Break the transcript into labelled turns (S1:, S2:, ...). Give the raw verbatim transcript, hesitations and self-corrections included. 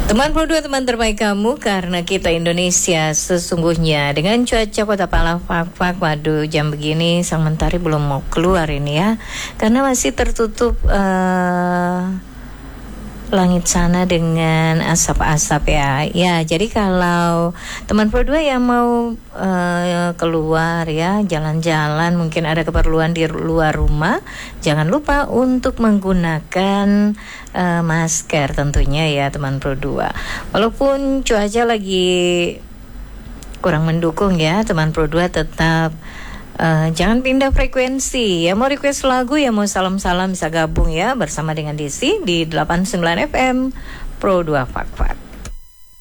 S1: Teman Pro dua, teman terbaik kamu, karena kita Indonesia sesungguhnya. Dengan cuaca Kota Pala fak-fak, waduh jam begini sang mentari belum mau keluar ini ya, karena masih tertutup uh, langit sana dengan asap-asap ya. Ya, jadi kalau teman Pro dua yang mau uh, keluar ya, jalan-jalan, mungkin ada keperluan di luar rumah, jangan lupa untuk menggunakan uh, masker tentunya ya teman Pro dua. Walaupun cuaca lagi kurang mendukung ya, teman Pro dua tetap Uh, jangan pindah frekuensi ya. Mau request lagu ya, mau salam-salam, bisa gabung ya bersama dengan Desi di delapan puluh sembilan F M Pro dua Fak Fak.